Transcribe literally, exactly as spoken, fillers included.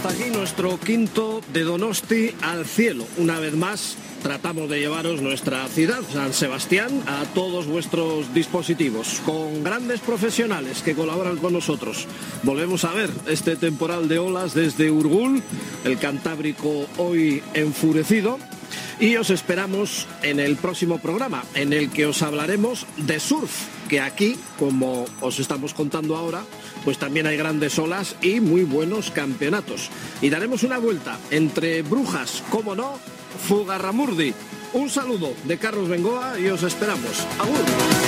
hasta aquí nuestro quinto de Donosti al cielo. Una vez más tratamos de llevaros nuestra ciudad, San Sebastián, a todos vuestros dispositivos, con grandes profesionales que colaboran con nosotros. Volvemos a ver este temporal de olas desde Urgul, el Cantábrico hoy enfurecido. Y os esperamos en el próximo programa, en el que os hablaremos de surf, que aquí, como os estamos contando ahora, pues también hay grandes olas y muy buenos campeonatos. Y daremos una vuelta entre Brujas, como no, Fugarramurdi. Un saludo de Carlos Bengoa y os esperamos. ¡Agur!